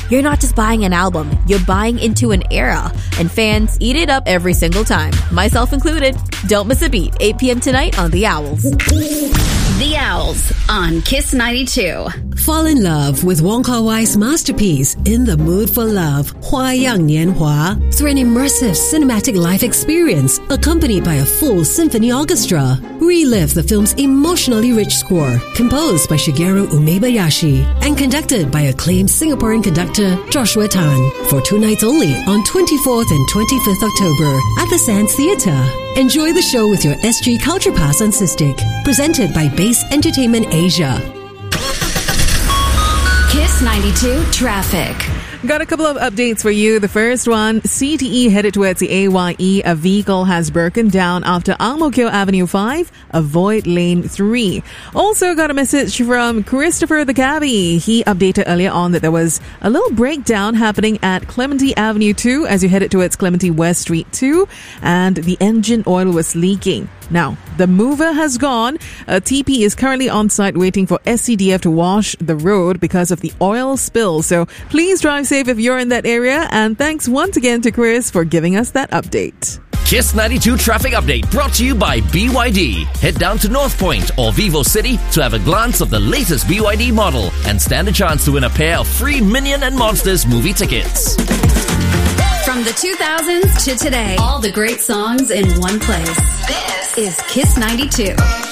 You're not just buying an album, you're buying into an era. And fans eat it up every single time, myself included. Don't miss a beat, 8 p.m. tonight on The Owls. The Owls on Kiss 92. Fall in love with Wong Kar-wai's masterpiece, In the Mood for Love, 花样年华, through an immersive cinematic life experience accompanied by a full symphony orchestra. Relive the film's emotionally rich score, composed by Shigeru Umebayashi and conducted by acclaimed Singaporean conductor Joshua Tan, for 2 nights only on 24th and 25th October at the Sands Theatre. Enjoy the show with your SG Culture Pass on SISTIC, presented by Base Entertainment Asia. Kiss 92 Traffic. Got a couple of updates for you. The first one, CTE headed towards the AYE. A vehicle has broken down after Ang Mo Kio Avenue 5. Avoid lane 3. Also got a message from Christopher the Cabbie. He updated earlier on that there was a little breakdown happening at Clementi Avenue 2 as you headed towards Clementi West Street 2, and the engine oil was leaking. Now, the mover has gone. TP is currently on site waiting for SCDF to wash the road because of the oil spill. So please drive safe if you're in that area. And thanks once again to Chris for giving us that update. Kiss 92 Traffic Update brought to you by BYD. Head down to North Point or Vivo City to have a glance of the latest BYD model and stand a chance to win a pair of free Minion and Monsters movie tickets. From the 2000s to today, all the great songs in one place. This is Kiss 92.